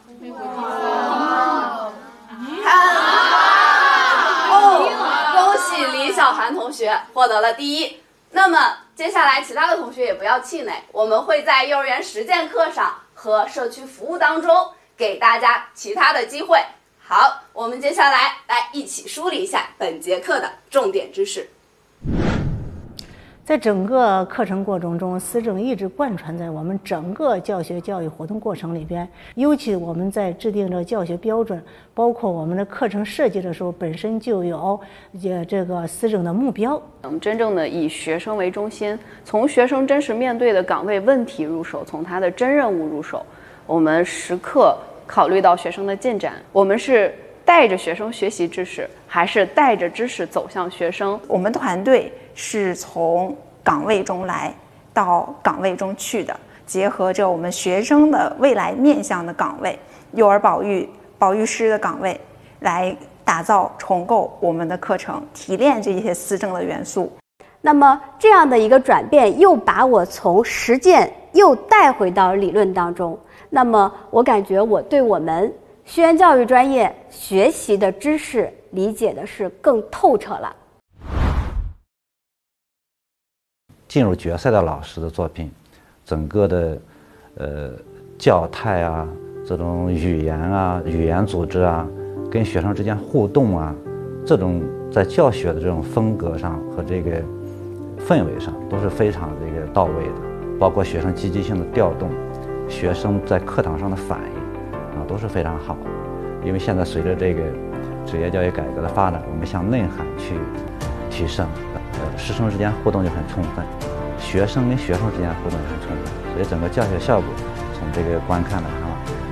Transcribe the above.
恭喜李小涵同学获得了第1。那么接下来其他的同学也不要气馁，我们会在幼儿园实践课上和社区服务当中给大家其他的机会。好，我们接下来一起梳理一下本节课的重点知识。 在整个课程过程中，思政一直贯穿在我们整个教学教育活动过程里边。尤其我们在制定着教学标准，包括我们的课程设计的时候，本身就有这个思政的目标。 我们真正的以学生为中心，从学生真实面对的岗位问题入手，从他的真任务入手。我们时刻考虑到学生的进展，我们是带着学生学习知识，还是带着知识走向学生？ 我们团队是从岗位中来到岗位中去的，结合着我们学生的未来面向的岗位，幼儿保育师的岗位，来打造重构我们的课程，提炼这些思政的元素。 那么这样的一个转变，又把我从实践又带回到理论当中。那么我感觉我对我们学园教育专业学习的知识理解的是更透彻了。 进入决赛的老师的作品，整个的教态啊，这种语言组织啊，跟学生之间互动啊，这种在教学的这种风格上和这个氛围上都是非常这个到位的，包括学生积极性的调动，学生在课堂上的反应啊，都是非常好。因为现在随着这个职业教育改革的发展，我们向内涵去提升，师生之间互动就很充分，学生跟学生之间互动也很充分，所以整个教学效果从这个观看来看，